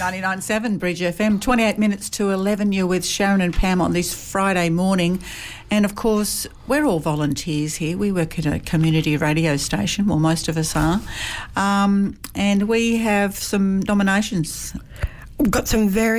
99.7 Bridge FM. 28 minutes to 11. You're with Sharon and Pam on this Friday morning. And, of course, we're all volunteers here. We work at a community radio station. Well, most of us are. And we have some nominations. We've got some very